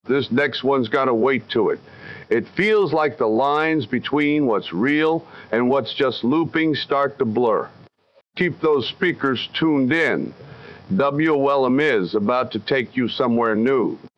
This next one's got a weight to it. It feels like the lines between what's real and what's just looping start to blur. Keep those speakers tuned in. WLM is about to take you somewhere new.